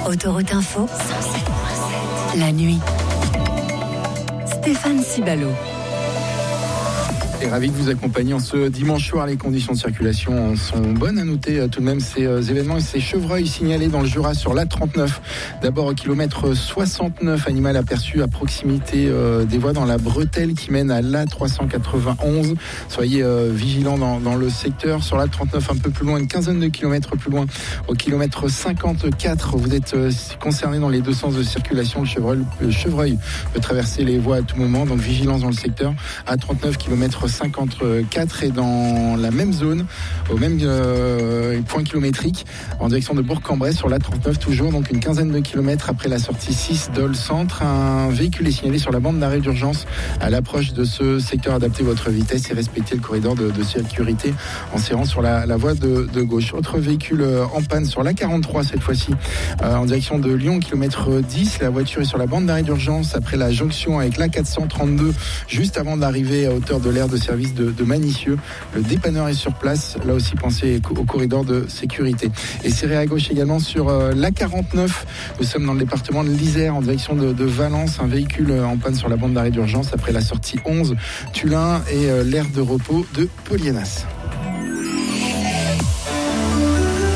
Autoroute Info, la nuit. Stéphane Cibalo. Et ravi de vous accompagner en ce dimanche soir. Les conditions de circulation sont bonnes. À noter tout de même ces événements et ces chevreuils signalés dans le Jura sur l'A39. D'abord au kilomètre 69, animal aperçu à proximité des voies dans la bretelle qui mène à l'A391. Soyez vigilants dans le secteur. Sur l'A39 un peu plus loin, une quinzaine de kilomètres plus loin, au kilomètre 54, vous êtes concerné dans les deux sens de circulation. Le chevreuil peut traverser les voies à tout moment, donc vigilance dans le secteur. À 39 kilomètres 54 et dans la même zone, au même point kilométrique, en direction de Bourg-en-Bresse sur l'A39 toujours, donc une quinzaine de kilomètres après la sortie 6 d'Ol Centre. Un véhicule est signalé sur la bande d'arrêt d'urgence à l'approche de ce secteur. Adaptez votre vitesse et respectez le corridor de sécurité en serrant sur la voie de gauche. Autre véhicule en panne sur l'A43 cette fois-ci, en direction de Lyon, kilomètre 10. La voiture est sur la bande d'arrêt d'urgence après la jonction avec l'A432, juste avant d'arriver à hauteur de l'aire de service de Manicieux. Le dépanneur est sur place. Là aussi, pensez au corridor de sécurité. Et serré à gauche également sur l'A49. Nous sommes dans le département de l'Isère en direction de Valence. Un véhicule en panne sur la bande d'arrêt d'urgence après la sortie 11 Tulin et l'aire de repos de Polianas.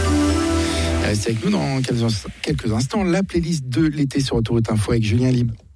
Restez avec nous dans quelques instants. La playlist de l'été sur Autoroute Info avec Julien Libre.